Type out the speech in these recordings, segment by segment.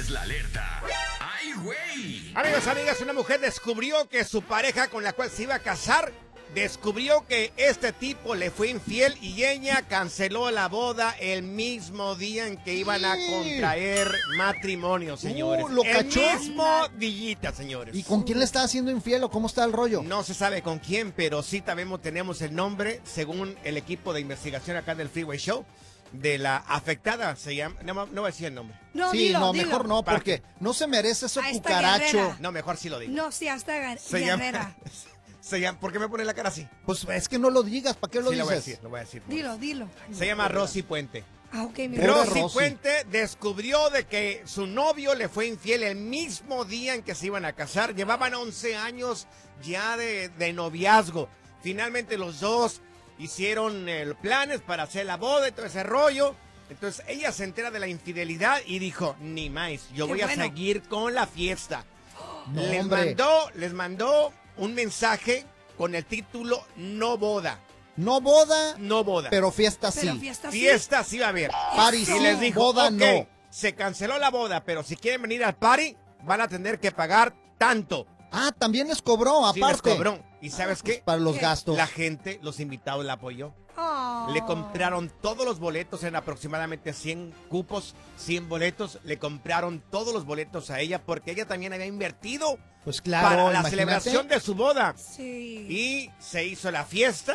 es la alerta. ¡Ay, güey! Amigos, amigas, una mujer descubrió que su pareja con la cual se iba a casar, descubrió que este tipo le fue infiel y ella canceló la boda el mismo día en que iban a contraer matrimonio, señores. ¿Lo cachó? El mismo dillita, señores. ¿Y con quién le está haciendo infiel o cómo está el rollo? No se sabe con quién, pero sí tenemos el nombre, según el equipo de investigación acá del Freeway Show, de la afectada. Se llama, no voy a decir el nombre. No, sí, dilo, no, dilo. mejor no, porque no se merece eso cucaracho. No, mejor sí lo digo. No, sí, hasta Se Guerrera. ¿Por qué me pone la cara así? Pues es que no lo digas, ¿para qué lo dices? Lo voy a decir. Dilo. Se llama Rosy Puente. Ah, ok, mi Rosy Puente descubrió de que su novio le fue infiel el mismo día en que se iban a casar. Llevaban 11 años ya de noviazgo. Finalmente los dos hicieron planes para hacer la boda y todo ese rollo. Entonces ella se entera de la infidelidad y dijo, ni más, yo voy a seguir con la fiesta. No, les mandó un mensaje con el título No boda. No boda, No boda. pero fiesta sí. Fiesta sí va a haber. Party Y sí, les dijo, boda ok, no. se canceló la boda, pero si quieren venir al party, van a tener que pagar tanto. Ah, también les cobró, aparte. Sí, les cobró. ¿Y sabes qué? Para los gastos. La gente, los invitados la apoyó. Oh. Le compraron todos los boletos en aproximadamente 100 cupos, 100 boletos. Le compraron todos los boletos a ella porque ella también había invertido Pues claro, para la imagínate. celebración de su boda. Sí. Y se hizo la fiesta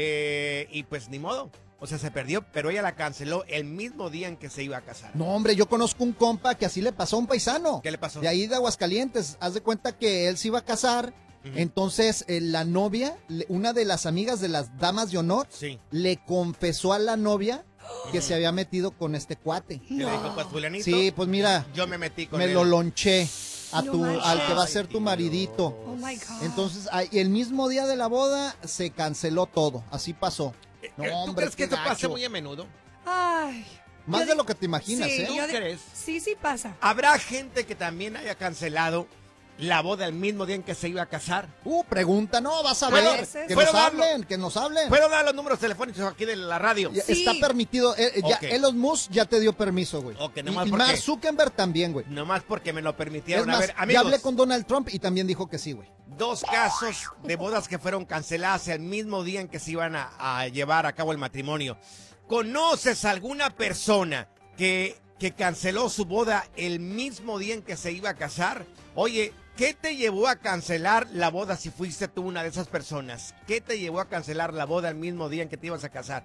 y pues ni modo. O sea, se perdió, pero ella la canceló el mismo día en que se iba a casar. No, hombre, yo conozco un compa que así le pasó a un paisano. ¿Qué le pasó? De ahí de Aguascalientes. Haz de cuenta que él se iba a casar. Entonces, la novia, una de las amigas de las damas de honor, Sí. le confesó a la novia que se había metido con este cuate. ¿Qué le dijo, pues, fulanito? Sí, pues mira, Yo me metí con me él. lo lonché No manches. al que va a ser tu maridito. Oh my God. Entonces, el mismo día de la boda se canceló todo. Así pasó. No, ¿Tú hombre, crees que qué esto pasa gacho. muy a menudo? Ay. Más Yo de di- lo que te imaginas, Sí, ¿eh? ¿Tú yo di- crees? Sí pasa. ¿Habrá gente que también haya cancelado la boda el mismo día en que se iba a casar? Pregunta, no, vas a ¿Puedo- ver. Que puedo nos darlo? hablen, que nos hablen. ¿Puedo dar los números telefónicos aquí de la radio? Ya Sí. Está permitido. Ya, Ok. Elon Musk ya te dio permiso, güey. Ok, y nomás y porque- Mark Zuckerberg también, güey. Nomás porque me lo Es permitieron. A más, ver, ya amigos, hablé con Donald Trump y también dijo que sí, güey. 2 casos de bodas que fueron canceladas el mismo día en que se iban a llevar a cabo el matrimonio. ¿Conoces alguna persona que canceló su boda el mismo día en que se iba a casar? Oye, ¿qué te llevó a cancelar la boda si fuiste tú una de esas personas? ¿Qué te llevó a cancelar la boda el mismo día en que te ibas a casar?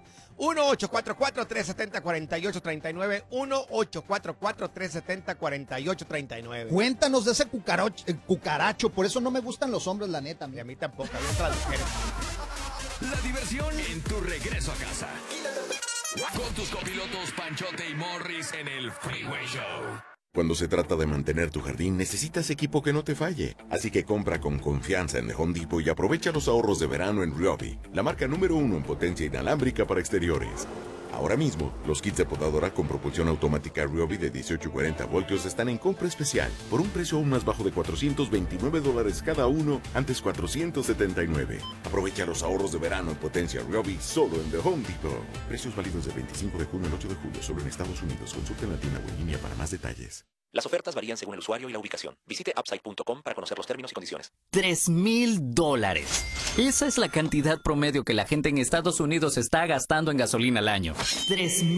1-844-370-4839, 1-844-370-4839. Cuéntanos de ese cucaracho. Por eso no me gustan los hombres, la neta. Y a mira. mí tampoco, a mí otras mujeres. La diversión en tu regreso a casa. Con tus copilotos Panchote y Morris en el Freeway Show. Cuando se trata de mantener tu jardín, necesitas equipo que no te falle. Así que compra con confianza en The Home Depot y aprovecha los ahorros de verano en Ryobi, la marca número 1 en potencia inalámbrica para exteriores. Ahora mismo, los kits de podadora con propulsión automática Ryobi de 18 y 40 voltios están en compra especial por un precio aún más bajo de $429 cada uno, antes $479. Aprovecha los ahorros de verano en potencia Ryobi solo en The Home Depot. Precios válidos del 25 de junio al 8 de julio solo en Estados Unidos. Consulta en la tienda o en línea para más detalles. Las ofertas varían según el usuario y la ubicación. Visite upside.com para conocer los términos y condiciones. $3,000. Esa es la cantidad promedio que la gente en Estados Unidos está gastando en gasolina al año.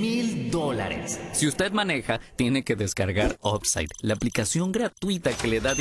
$3,000. Si usted maneja, tiene que descargar Upside, la aplicación gratuita que le da